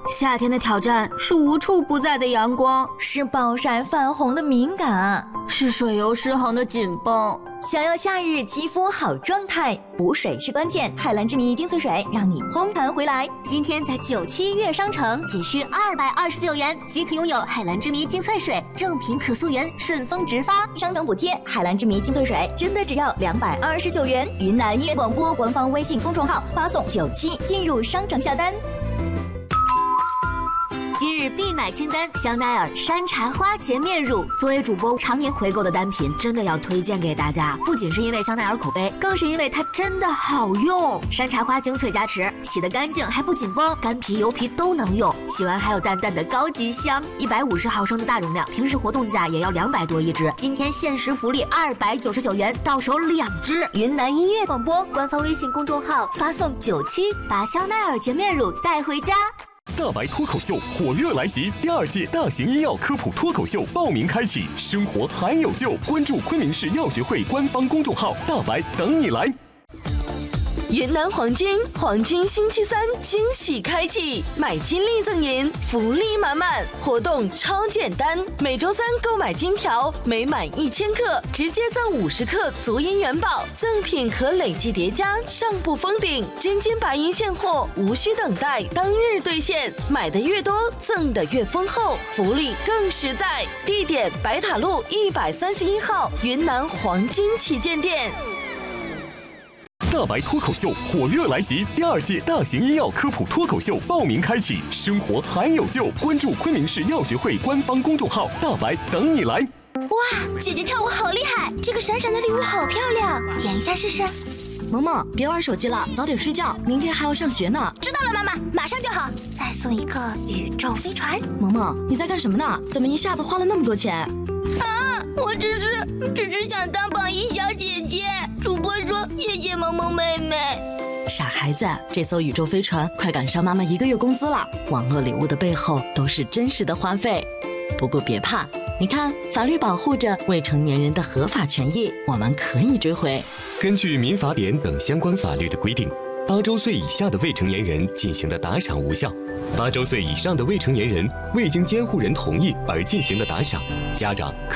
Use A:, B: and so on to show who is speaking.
A: 夏天的挑战是无处不在的阳光，
B: 是暴晒泛红的敏感，
A: 是水油失衡的紧绷。
B: 想要夏日肌肤好状态，补水是关键。海蓝之谜精粹水让你红弹回来。
C: 今天在97月商城仅需229元即可拥有海蓝之谜精粹水，正品可溯源，顺丰直发，
B: 商城补贴。海蓝之谜精粹水真的只要229元。云南音乐广播官方微信公众号发送97进入商城下单。
C: 今日必买清单：香奈儿山茶花洁面乳。作为主播常年回购的单品，真的要推荐给大家。不仅是因为香奈儿口碑，更是因为它真的好用。山茶花精粹加持，洗得干净还不紧绷，干皮油皮都能用。洗完还有淡淡的高级香。150毫升的大容量，平时活动价也要200多一支。今天限时福利299元，到手2支。云南音乐广播官方微信公众号发送97，把香奈儿洁面乳带回家。
D: 大白脱口秀火热来袭，第2届大型医药科普脱口秀报名开启，生活还有救，关注昆明市药学会官方公众号，大白等你来。
E: 云南黄金星期3惊喜开启，买金立赠银，福利满满，活动超简单，每周3购买金条，每满1000克直接赠50克足银元宝，赠品可累计叠加，上不封顶，真金白银现货，无需等待，当日兑现，买的越多赠的越丰厚，福利更实在。地点白塔路131号云南黄金旗舰店。
D: 大白脱口秀火热来袭，第2届大型医药科普脱口秀报名开启，生活还有救，关注昆明市药学会官方公众号，大白等你来。
C: 哇，姐姐跳舞好厉害，这个闪闪的礼物好漂亮，点一下试试。
F: 萌萌，别玩手机了，早点睡觉，明天还要上学呢。
C: 知道了，妈妈，马上就好。再送一个宇宙飞船。
F: 萌萌，你在干什么呢？怎么一下子花了那么多钱？
G: 我只是想当榜一小姐姐。主播说谢谢萌萌妹妹。
F: 傻孩子，这艘宇宙飞船快赶上妈妈1个月工资了。网络礼物的背后都是真实的花费。不过别怕，你看，法律保护着未成年人的合法权益，我们可以追回。
D: 根据民法典等相关法律的规定，8周岁以下的未成年人进行的打赏无效，8周岁以上的未成年人未经监护人同意而进行的打赏，家长可